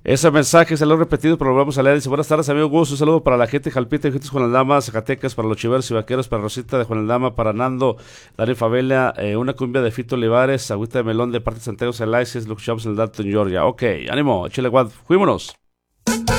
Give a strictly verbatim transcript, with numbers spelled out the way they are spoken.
Ese mensaje se lo he repetido, pero lo vamos a leer. Dice, buenas tardes, amigo Gus. Un saludo para la gente de Jalpita, de Juan Aldama, Zacatecas, para los chiveros y vaqueros, para Rosita de Juan Aldama, para Nando, Dani Favela, eh, una cumbia de Fito Olivares, agüita de melón de parte de Santiago Celaices, lo escuchamos en el Dalton, Georgia. Ok, ánimo, échale guad, fuímonos.